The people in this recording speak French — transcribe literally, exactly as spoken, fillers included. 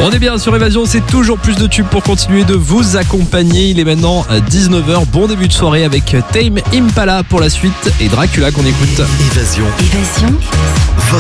On est bien sur Évasion, c'est toujours plus de tubes pour continuer de vous accompagner. Il est maintenant dix-neuf heures, bon début de soirée avec Tame Impala pour la suite et Dracula qu'on écoute. Évasion. Évasion. Votre